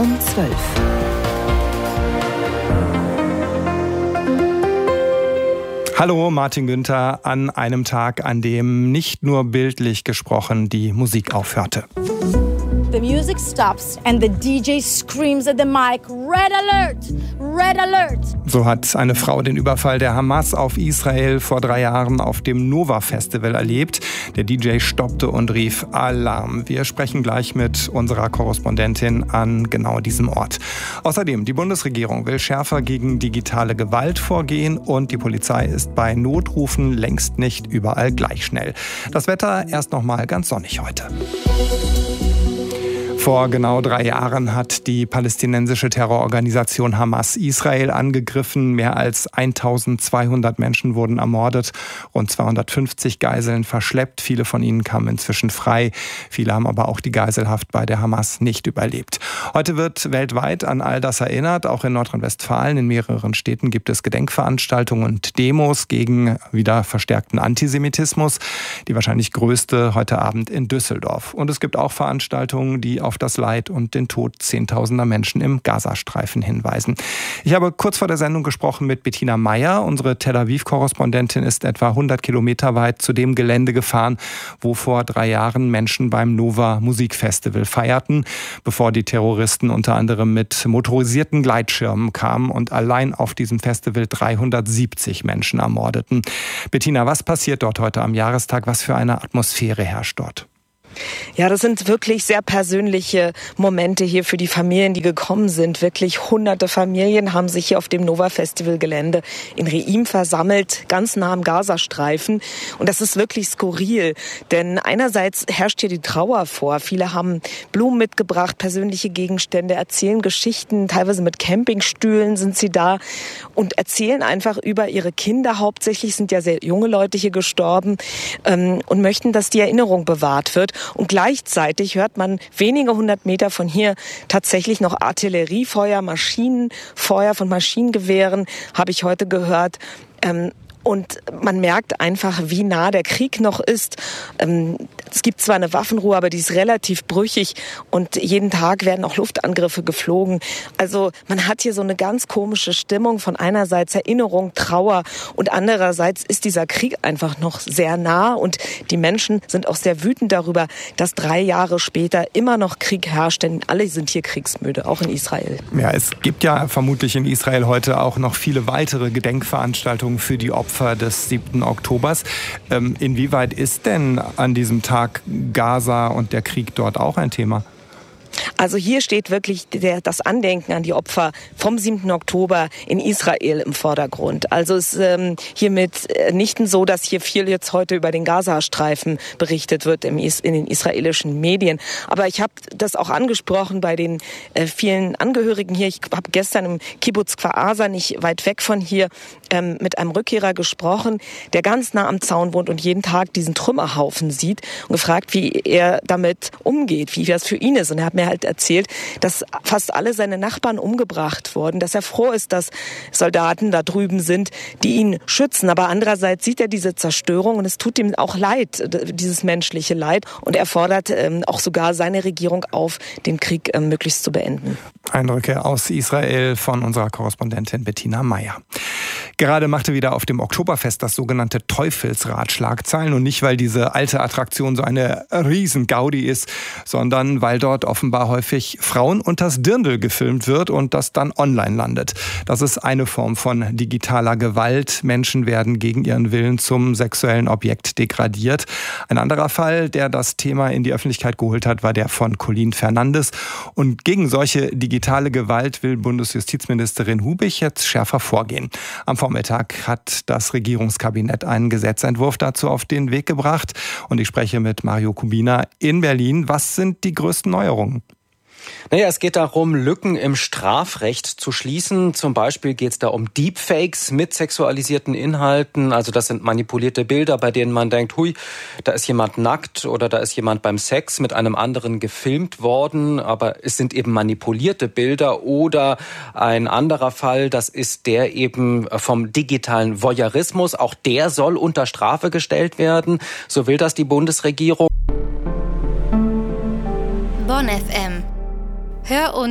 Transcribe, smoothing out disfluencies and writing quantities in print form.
um 12. Hallo, Martin Günther an einem Tag, an dem nicht nur bildlich gesprochen die Musik aufhörte. The music stops and the DJ screams at the mic, "Red alert! Red alert!" So hat eine Frau den Überfall der Hamas auf Israel vor 3 Jahren auf dem Nova Festival erlebt. Der DJ stoppte und rief Alarm. Wir sprechen gleich mit unserer Korrespondentin an genau diesem Ort. Außerdem, die Bundesregierung will schärfer gegen digitale Gewalt vorgehen und die Polizei ist bei Notrufen längst nicht überall gleich schnell. Das Wetter erst noch mal ganz sonnig heute. Vor genau 3 Jahren hat die palästinensische Terrororganisation Hamas Israel angegriffen. Mehr als 1200 Menschen wurden ermordet, rund 250 Geiseln verschleppt. Viele von ihnen kamen inzwischen frei. Viele haben aber auch die Geiselhaft bei der Hamas nicht überlebt. Heute wird weltweit an all das erinnert. Auch in Nordrhein-Westfalen, in mehreren Städten gibt es Gedenkveranstaltungen und Demos gegen wieder verstärkten Antisemitismus. Die wahrscheinlich größte heute Abend in Düsseldorf. Und es gibt auch Veranstaltungen, die auf das Leid und den Tod Zehntausender Menschen im Gazastreifen hinweisen. Ich habe kurz vor der Sendung gesprochen mit Bettina Meyer. Unsere Tel Aviv-Korrespondentin ist etwa 100 Kilometer weit zu dem Gelände gefahren, wo vor 3 Jahren Menschen beim Nova Musikfestival feierten, bevor die Terroristen unter anderem mit motorisierten Gleitschirmen kamen und allein auf diesem Festival 370 Menschen ermordeten. Bettina, was passiert dort heute am Jahrestag? Was für eine Atmosphäre herrscht dort? Ja, das sind wirklich sehr persönliche Momente hier für die Familien, die gekommen sind. Wirklich hunderte Familien haben sich hier auf dem Nova-Festival-Gelände in Reim versammelt, ganz nah am Gazastreifen. Und das ist wirklich skurril, denn einerseits herrscht hier die Trauer vor. Viele haben Blumen mitgebracht, persönliche Gegenstände, erzählen Geschichten, teilweise mit Campingstühlen sind sie da und erzählen einfach über ihre Kinder. Hauptsächlich sind ja sehr junge Leute hier gestorben und möchten, dass die Erinnerung bewahrt wird. Und gleichzeitig hört man wenige 100 Meter von hier tatsächlich noch Artilleriefeuer, Maschinenfeuer von Maschinengewehren, habe ich heute gehört. Und man merkt einfach, wie nah der Krieg noch ist. Es gibt zwar eine Waffenruhe, aber die ist relativ brüchig und jeden Tag werden auch Luftangriffe geflogen. Also man hat hier so eine ganz komische Stimmung von einerseits Erinnerung, Trauer und andererseits ist dieser Krieg einfach noch sehr nah und die Menschen sind auch sehr wütend darüber, dass 3 Jahre später immer noch Krieg herrscht, denn alle sind hier kriegsmüde, auch in Israel. Ja, es gibt ja vermutlich in Israel heute auch noch viele weitere Gedenkveranstaltungen für die Opfer des 7. Oktobers. Inwieweit ist denn an diesem Tag Gaza und der Krieg dort auch ein Thema? Also hier steht wirklich das Andenken an die Opfer vom 7. Oktober in Israel im Vordergrund. Also es ist hiermit nicht so, dass hier viel jetzt heute über den Gazastreifen berichtet wird in den israelischen Medien. Aber ich habe das auch angesprochen bei den vielen Angehörigen hier. Ich habe gestern im Kibbutz Kfar Aza, nicht weit weg von hier, mit einem Rückkehrer gesprochen, der ganz nah am Zaun wohnt und jeden Tag diesen Trümmerhaufen sieht und gefragt, wie er damit umgeht, wie das für ihn ist. Und er hat mir halt erzählt, dass fast alle seine Nachbarn umgebracht wurden, dass er froh ist, dass Soldaten da drüben sind, die ihn schützen. Aber andererseits sieht er diese Zerstörung und es tut ihm auch leid, dieses menschliche Leid. Und er fordert auch sogar seine Regierung auf, den Krieg möglichst zu beenden. Eindrücke aus Israel von unserer Korrespondentin Bettina Meyer. Gerade machte wieder auf dem Oktoberfest das sogenannte Teufelsrad Schlagzeilen. Und nicht, weil diese alte Attraktion so eine Riesen-Gaudi ist, sondern weil dort offenbar häufig Frauen unters Dirndl gefilmt wird und das dann online landet. Das ist eine Form von digitaler Gewalt. Menschen werden gegen ihren Willen zum sexuellen Objekt degradiert. Ein anderer Fall, der das Thema in die Öffentlichkeit geholt hat, war der von Colin Fernandes. Und gegen solche digitale Gewalt will Bundesjustizministerin Hubich jetzt schärfer vorgehen. Am Vormittag hat das Regierungskabinett einen Gesetzentwurf dazu auf den Weg gebracht. Und ich spreche mit Mario Kubina in Berlin. Was sind die größten Neuerungen? Naja, es geht darum, Lücken im Strafrecht zu schließen. Zum Beispiel geht es da um Deepfakes mit sexualisierten Inhalten. Also das sind manipulierte Bilder, bei denen man denkt, hui, da ist jemand nackt oder da ist jemand beim Sex mit einem anderen gefilmt worden. Aber es sind eben manipulierte Bilder. Oder ein anderer Fall, das ist der eben vom digitalen Voyeurismus. Auch der soll unter Strafe gestellt werden. So will das die Bundesregierung. Bonn FM. Hör uns